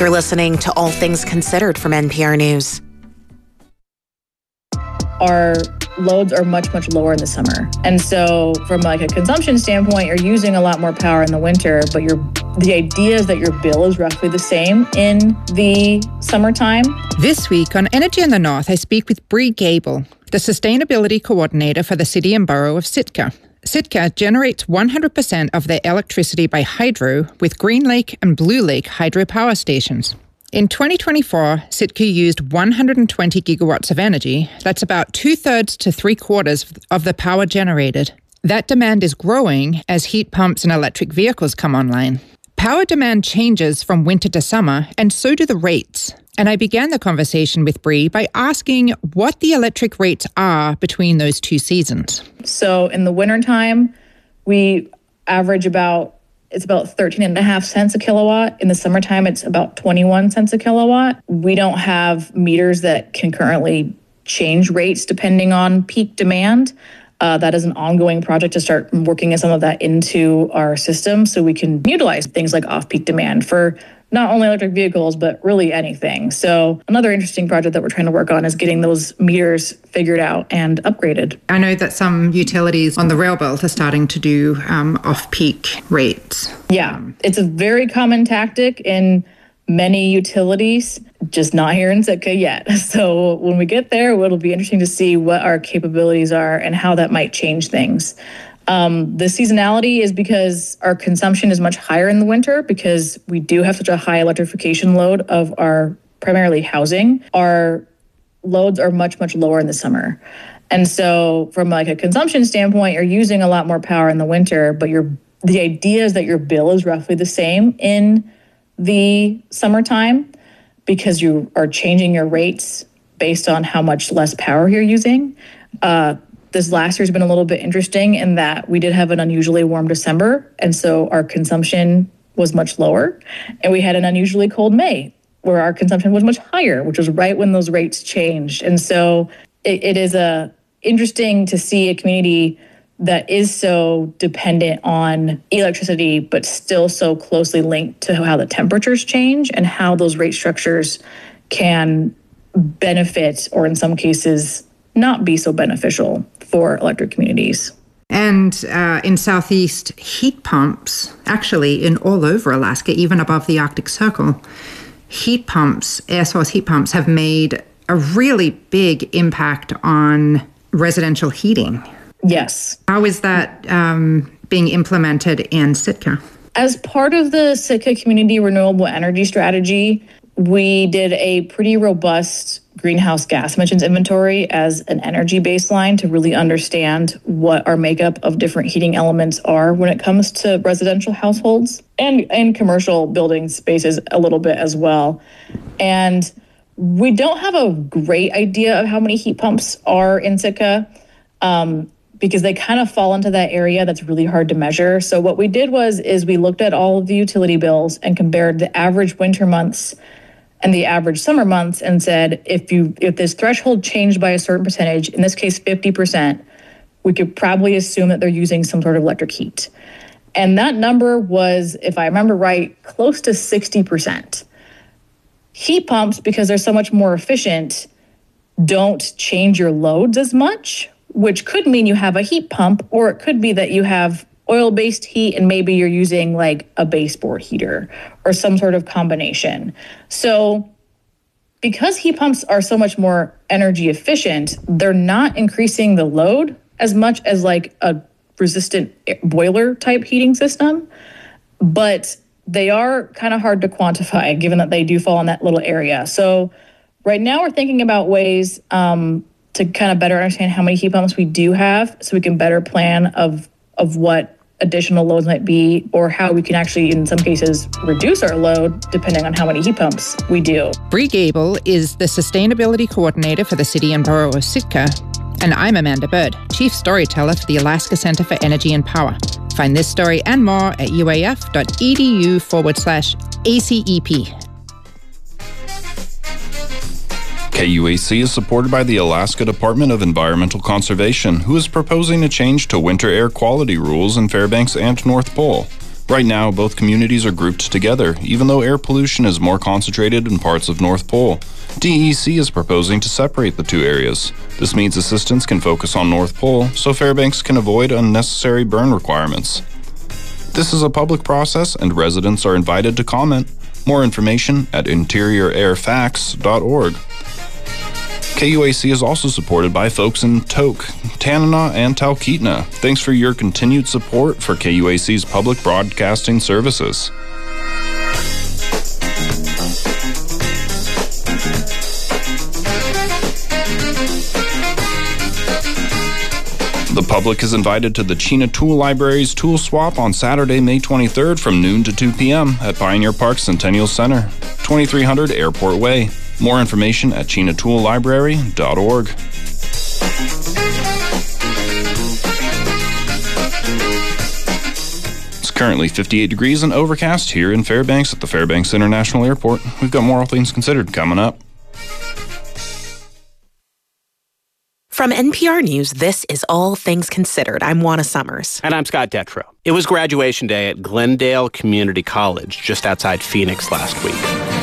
You're listening to All Things Considered from NPR News. Our loads are much, much lower in the summer. And so from like a consumption standpoint, you're using a lot more power in the winter, but the idea is that your bill is roughly the same in the summertime. This week on Energy in the North, I speak with Bree Gable, the Sustainability Coordinator for the City and Borough of Sitka. Sitka generates 100% of their electricity by hydro with Green Lake and Blue Lake hydropower stations. In 2024, Sitka used 120 gigawatts of energy. That's about 2/3 to 3/4 of the power generated. That demand is growing as heat pumps and electric vehicles come online. Power demand changes from winter to summer, and so do the rates. And I began the conversation with Bree by asking what the electric rates are between those two seasons. So in the wintertime, we average about 13.5 cents a kilowatt. In the summertime, it's about 21 cents a kilowatt. We don't have meters that can currently change rates depending on peak demand. That is an ongoing project to start working some of that into our system so we can utilize things like off-peak demand for not only electric vehicles, but really anything. So another interesting project that we're trying to work on is getting those meters figured out and upgraded. I know that some utilities on the rail belt are starting to do off-peak rates. Yeah, it's a very common tactic in many utilities, just not here in Sitka yet. So when we get there, it'll be interesting to see what our capabilities are and how that might change things. The seasonality is because our consumption is much higher in the winter because we do have such a high electrification load of our primarily housing. Our loads are much, much lower in the summer. And so from like a consumption standpoint, you're using a lot more power in the winter, but the idea is that your bill is roughly the same in the summertime because you are changing your rates based on how much less power you're using. This last year's been a little bit interesting in that we did have an unusually warm December, and so our consumption was much lower. And we had an unusually cold May, where our consumption was much higher, which was right when those rates changed. And so it is interesting to see a community that is so dependent on electricity, but still so closely linked to how the temperatures change and how those rate structures can benefit, or in some cases, not be so beneficial for electric communities. And in Southeast, heat pumps, actually in all over Alaska, even above the Arctic Circle, heat pumps, air source heat pumps, have made a really big impact on residential heating. Yes. How is that being implemented in Sitka? As part of the Sitka Community Renewable Energy Strategy, we did a pretty robust greenhouse gas emissions inventory as an energy baseline to really understand what our makeup of different heating elements are when it comes to residential households and commercial building spaces a little bit as well. And we don't have a great idea of how many heat pumps are in Sitka because they kind of fall into that area that's really hard to measure. So what we did is we looked at all of the utility bills and compared the average winter months and the average summer months and said, if this threshold changed by a certain percentage, in this case 50%, we could probably assume that they're using some sort of electric heat. And that number was, if I remember right, close to 60%. Heat pumps, because they're so much more efficient, don't change your loads as much, which could mean you have a heat pump, or it could be that you have oil-based heat and maybe you're using like a baseboard heater or some sort of combination. So because heat pumps are so much more energy efficient, they're not increasing the load as much as like a resistant boiler type heating system, but they are kind of hard to quantify given that they do fall in that little area. So right now we're thinking about ways to kind of better understand how many heat pumps we do have so we can better plan of what additional loads might be, or how we can actually, in some cases, reduce our load depending on how many heat pumps we do. Bree Gable is the Sustainability Coordinator for the City and Borough of Sitka, and I'm Amanda Bird, Chief Storyteller for the Alaska Center for Energy and Power. Find this story and more at uaf.edu/ACEP. KUAC is supported by the Alaska Department of Environmental Conservation, who is proposing a change to winter air quality rules in Fairbanks and North Pole. Right now, both communities are grouped together, even though air pollution is more concentrated in parts of North Pole. DEC is proposing to separate the two areas. This means assistance can focus on North Pole, so Fairbanks can avoid unnecessary burn requirements. This is a public process, and residents are invited to comment. More information at interiorairfacts.org. KUAC is also supported by folks in Tok, Tanana, and Talkeetna. Thanks for your continued support for KUAC's public broadcasting services. The public is invited to the Chena Tool Library's Tool Swap on Saturday, May 23rd from noon to 2 p.m. at Pioneer Park Centennial Center, 2300 Airport Way. More information at chenatoolllibrary.org. It's currently 58 degrees and overcast here in Fairbanks at the Fairbanks International Airport. We've got more All Things Considered coming up. From NPR News, this is All Things Considered. I'm Juana Summers. And I'm Scott Detrow. It was graduation day at Glendale Community College, just outside Phoenix last week.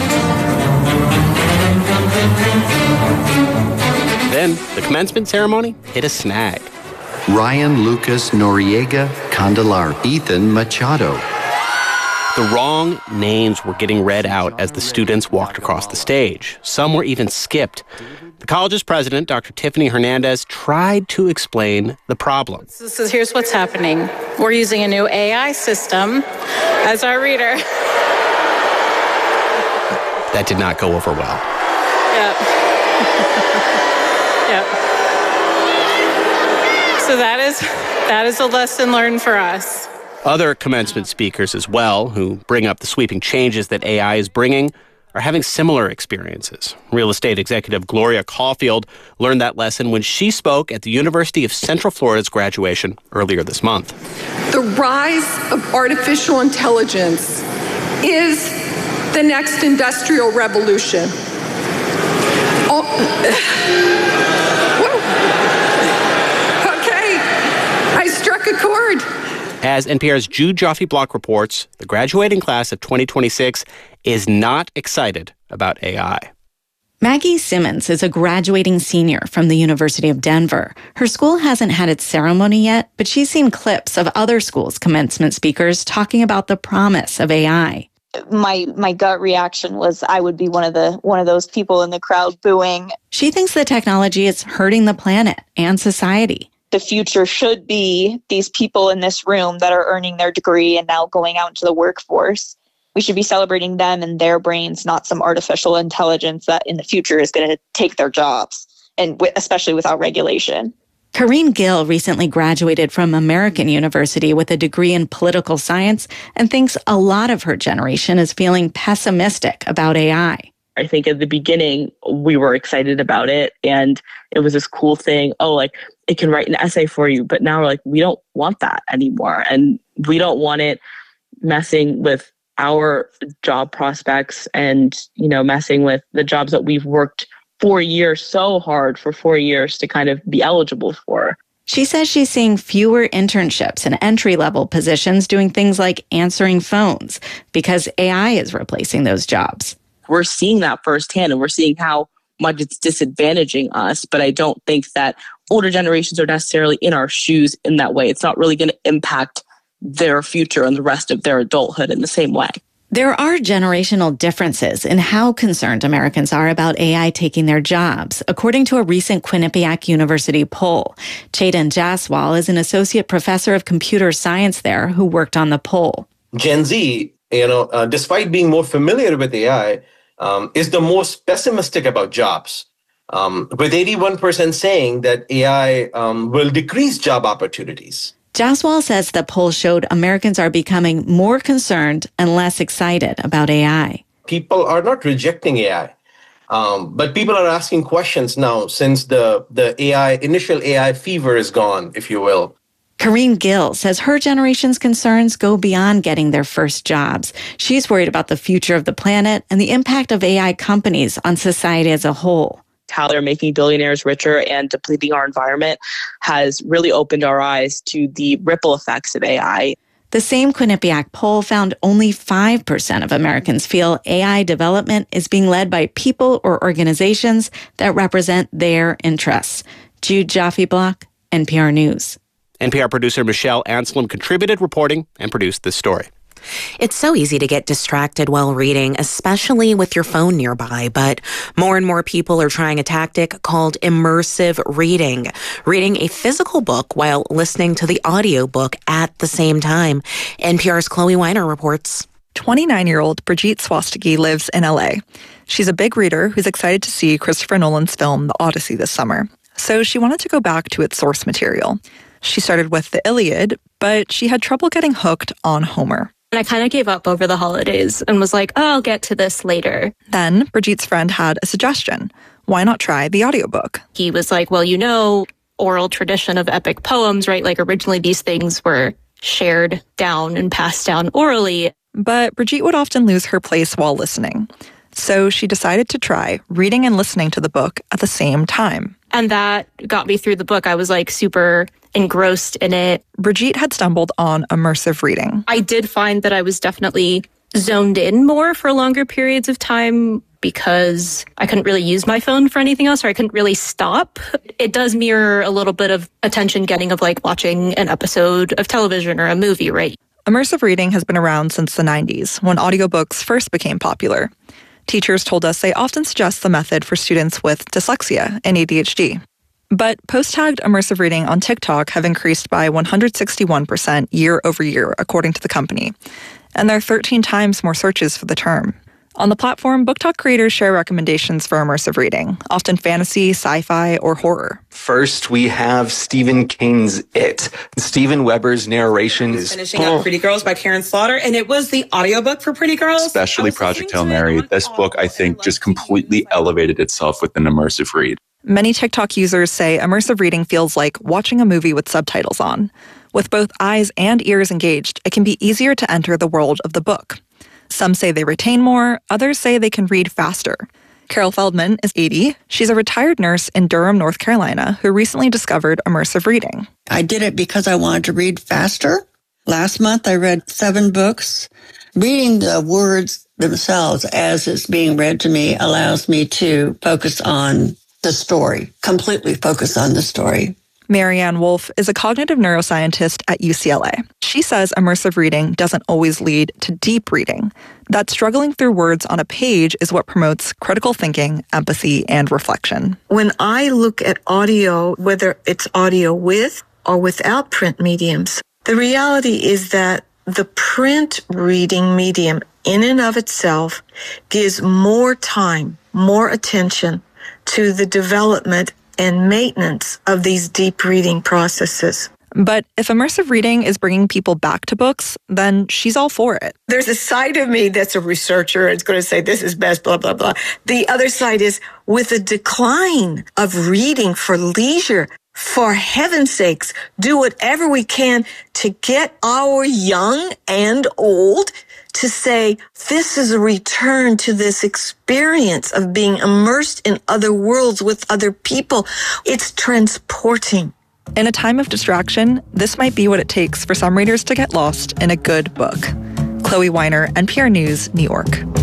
Then, the commencement ceremony hit a snag. Ryan Lucas Noriega Candelar, Ethan Machado. The wrong names were getting read out as the students walked across the stage. Some were even skipped. The college's president, Dr. Tiffany Hernandez, tried to explain the problem. Here's what's happening. We're using a new AI system as our reader. That did not go over well. Yep. Yep. So that is a lesson learned for us. Other commencement speakers as well, who bring up the sweeping changes that AI is bringing, are having similar experiences. Real estate executive Gloria Caulfield learned that lesson when she spoke at the University of Central Florida's graduation earlier this month. The rise of artificial intelligence is the next industrial revolution. Okay, I struck a chord. As NPR's Jude Joffe-Block reports, the graduating class of 2026 is not excited about AI. Maggie Simmons is a graduating senior from the University of Denver. Her school hasn't had its ceremony yet, but she's seen clips of other schools' commencement speakers talking about the promise of AI. My gut reaction was I would be one of those people in the crowd booing. She thinks the technology is hurting the planet and society. The future should be these people in this room that are earning their degree and now going out into the workforce. We should be celebrating them and their brains, not some artificial intelligence that in the future is going to take their jobs, and especially without regulation. Karine Gill recently graduated from American University with a degree in political science and thinks a lot of her generation is feeling pessimistic about AI. I think at the beginning, we were excited about it and it was this cool thing. Oh, like it can write an essay for you. But now we're like, we don't want that anymore. And we don't want it messing with our job prospects and, messing with the jobs that we've worked 4 years so hard for 4 years to kind of be eligible for. She says she's seeing fewer internships and entry-level positions doing things like answering phones because AI is replacing those jobs. We're seeing that firsthand and we're seeing how much it's disadvantaging us. But I don't think that older generations are necessarily in our shoes in that way. It's not really going to impact their future and the rest of their adulthood in the same way. There are generational differences in how concerned Americans are about AI taking their jobs, according to a recent Quinnipiac University poll. Chetan Jaswal is an associate professor of computer science there who worked on the poll. Gen Z, despite being more familiar with AI, is the most pessimistic about jobs, with 81% saying that AI will decrease job opportunities. Jaswal says the poll showed Americans are becoming more concerned and less excited about AI. People are not rejecting AI, but people are asking questions now since the initial AI fever is gone, if you will. Karine Gill says her generation's concerns go beyond getting their first jobs. She's worried about the future of the planet and the impact of AI companies on society as a whole. How they're making billionaires richer and depleting our environment has really opened our eyes to the ripple effects of AI. The same Quinnipiac poll found only 5% of Americans feel AI development is being led by people or organizations that represent their interests. Jude Jaffe-Block, NPR News. NPR producer Michelle Anselm contributed reporting and produced this story. It's so easy to get distracted while reading, especially with your phone nearby, but more and more people are trying a tactic called immersive reading, reading a physical book while listening to the audiobook at the same time. NPR's Chloe Weiner reports. 29-year-old Brigitte Swastiki lives in LA. She's a big reader who's excited to see Christopher Nolan's film The Odyssey this summer. So she wanted to go back to its source material. She started with the Iliad, but she had trouble getting hooked on Homer. And I kind of gave up over the holidays and was like, oh, I'll get to this later. Then Brigitte's friend had a suggestion. Why not try the audiobook? He was like, well, you know, oral tradition of epic poems, right? Like originally these things were shared down and passed down orally. But Brigitte would often lose her place while listening. So she decided to try reading and listening to the book at the same time. And that got me through the book. I was like super engrossed in it. Brigitte had stumbled on immersive reading. I did find that I was definitely zoned in more for longer periods of time because I couldn't really use my phone for anything else, or I couldn't really stop. It does mirror a little bit of attention getting of like watching an episode of television or a movie, right? Immersive reading has been around since the 90s, when audiobooks first became popular. Teachers told us they often suggest the method for students with dyslexia and ADHD. But post-tagged immersive reading on TikTok have increased by 161% year over year, according to the company. And there are 13 times more searches for the term. On the platform, BookTok creators share recommendations for immersive reading, often fantasy, sci-fi, or horror. First, we have Stephen King's It. Steven Weber's narration is finishing up Pretty Girls by Karen Slaughter, and it was the audiobook for Pretty Girls. Especially Project Hail Mary. This book, I think, just completely elevated itself with an immersive read. Many TikTok users say immersive reading feels like watching a movie with subtitles on. With both eyes and ears engaged, it can be easier to enter the world of the book. Some say they retain more, others say they can read faster. Carol Feldman is 80. She's a retired nurse in Durham, North Carolina, who recently discovered immersive reading. I did it because I wanted to read faster. Last month, I read 7 books. Reading the words themselves as it's being read to me allows me to focus on the story, completely focus on the story. Marianne Wolf is a cognitive neuroscientist at UCLA. She says immersive reading doesn't always lead to deep reading, that struggling through words on a page is what promotes critical thinking, empathy, and reflection. When I look at audio, whether it's audio with or without print mediums, the reality is that the print reading medium in and of itself gives more time, more attention to the development and maintenance of these deep reading processes. But if immersive reading is bringing people back to books, then she's all for it. There's a side of me that's a researcher. It's going to say this is best, blah, blah, blah. The other side is with a decline of reading for leisure, for heaven's sakes, do whatever we can to get our young and old to say, this is a return to this experience of being immersed in other worlds with other people. It's transporting. In a time of distraction, this might be what it takes for some readers to get lost in a good book. Chloe Weiner, NPR News, New York.